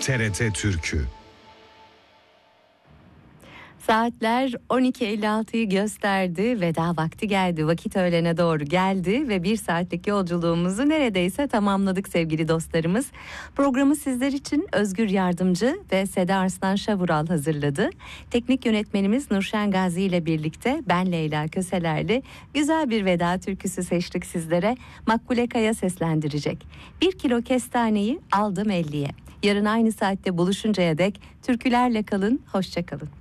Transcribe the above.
TRT Türkü. Saatler 12.56'yı gösterdi. Veda vakti geldi. Vakit öğlene doğru geldi ve bir saatlik yolculuğumuzu neredeyse tamamladık sevgili dostlarımız. Programı sizler için Özgür Yardımcı ve Seda Arslan Şavural hazırladı. Teknik yönetmenimiz Nurşen Gazi ile birlikte ben Leyla Köseler'le güzel bir veda türküsü seçtik sizlere. Makbule Kaya seslendirecek. 1 kilo kestaneyi aldım 50'ye. Yarın aynı saatte buluşuncaya dek türkülerle kalın, hoşça kalın.